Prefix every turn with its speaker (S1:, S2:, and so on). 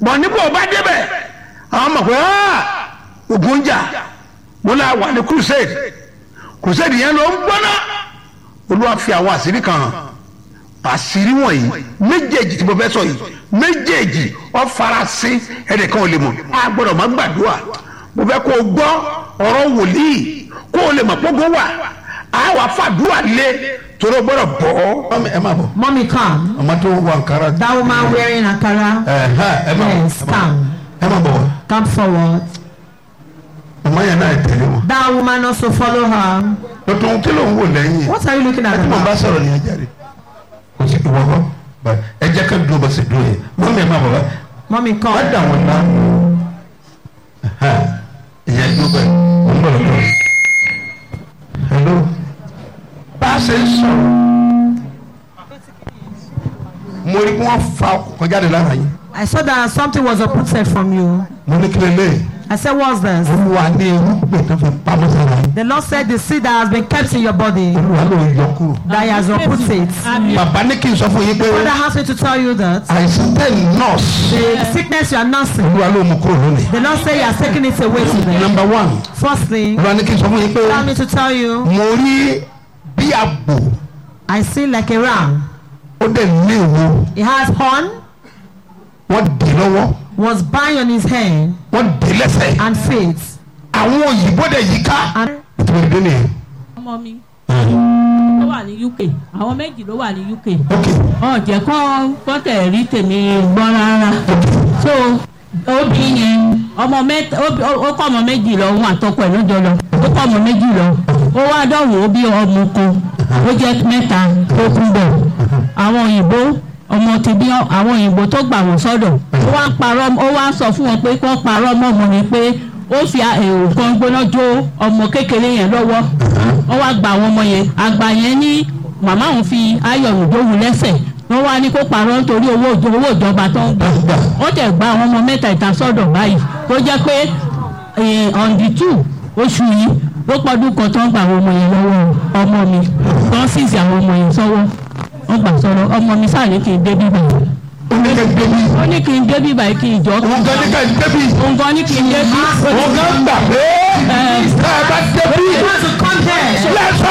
S1: bọ̀ níbo ọba débẹ̀ àwọn ọmọ pé ogun jà mo náà wà ní crusade yẹn ló ń gbọ́ná Olúwa fi àwọn àṣírí kan hàn àṣírí wọ̀nyí méjèèjì tí mo fẹ́ sọ yìí méjèèjì ọ farasin ẹnìkan ò lè mọ̀ a gbọ́dọ̀ má gbàdúrà mo fẹ́ kó o gbọ́ ọ̀rọ̀ wòlíì kó o lè mọ̀ pógó wà á wà fàdúrà lé torí o gbọ́dọ̀ bọ̀. ẹ má bọ̀.
S2: Mommy, come.
S1: ọmọ tó wọ Ankara.
S2: That woman wearing Ankara. Yes, come.
S1: ẹ má bọ̀.
S2: Come forward.
S1: ọmọ yẹn náà tẹ̀lé wọn.
S2: That woman also follow her.
S1: tuntun kí ló ń wò lẹ́yìn.
S2: What are you looking at?
S1: ẹ tí mo bá sọ̀rọ̀ ní ẹja rẹ̀ kò sí ìwọ kọ́ ẹ jẹ́ ká dúró bá ṣe dúró yẹn mọ́mí ẹ má bọ̀ wá.
S2: Mommy, come.
S1: wá dà wọn ná ìyẹn dúró bẹ́ẹ̀ wọ́n bọ̀ lọ́tọ̀. hello bá a ṣe ń sọ̀rọ̀ mo rí kí wọ́n fa kọjá de lára yín.
S2: I saw that something was uprooted from you.
S1: mo ní kí lè lè.
S2: I said, what's this?
S1: Olúwa ní irúgbìn tó fi pamọ́ sára yín.
S2: The Lord said the seed that has been kept in your body,
S1: Olúwa ló ń yọ kúrò.
S2: that He has uprooted.
S1: Bàbá ní kí n sọ fún yín pé
S2: Father asked me to tell you that
S1: àìsàn tẹ̀ nọ́ọ̀sì.
S2: the sickness you are nursing,
S1: Olúwa ló mú kúrò lónìí.
S2: the Lord said He has taken it away today.
S1: Number one.
S2: Firstly,
S1: Olúwa ní kí n sọ fún yín pé
S2: allow me to tell you,
S1: mo rí bí àgbò
S2: I see like a ram.
S1: ó dẹ̀ ní ìwo.
S2: He has horn,
S1: Wọ́n dè lọ́wọ́.
S2: was bound on his hand
S1: Wọ́n dè lẹ́sẹ̀.
S2: and feet.
S1: Àwọn òyìnbó dẹ̀ yí ká.
S2: And
S1: Ìtumọ̀ ìdí nìyẹn.
S3: ọmọ mi ló wà ní UK, àwọn méjì ló wà ní UK.
S1: Ok.
S3: Ọ̀jẹ̀ kọ́tẹ̀ rí tèmi gbọ́ rárá. So obìnrin yẹn ọmọ mẹ́ta ó kọ́ ọmọ méjì lọ, òun àtọkọ ẹ̀ lójọ lọ, ó kọ́ ọmọ méjì lọ, ó wá dọ̀wọ́ bí ọmọ kan, ó jẹ́ mẹ́ta tó kún bọ̀. Àwọn òyìnbó ọmọ ti bí àwọn òyìnbó tó gbà wọ́n sọ́dọ̀, ó wá ń parọ́, ó wá ń sọ fún wọn pé kó parọ́ mọ́ ọmọ mi pé ó fi èrò kan gbóná jó ọmọ kékeré yẹn lọ́wọ́. Wọ́n wá gba àwọn ọmọ yẹn, àgbà yẹn ní màmá òun fi ayọ̀rùn dóhùn lẹ́sẹ̀, wọ́n wá ní kó parọ́ nítorí owó ìjọba tó ń gbà. Ó tẹ̀ gba àwọn ọmọ mẹ́ta ìtasọ́dọ̀ báyìí tó jẹ́ pé on the 2 oṣù yìí ló pọ́dún kan tó ń gba àwọn ọmọ yẹn lọ́wọ́ ọmọ mi tó ń sísì àwọn ọmọ yẹn sọ́wọ́. Wọ́n gbà sọ̀rọ̀ ọmọ mi sáà ní kí n dé bíbá yìí. Ó ní kí n dé bíbá yìí kí n jọ.
S1: Òun gan ní ká dé bí.
S3: Òun gan ní kí n dé bí.
S1: Òun gan gbà pé ẹ bá dé bí.
S2: you want to come here.
S1: Let's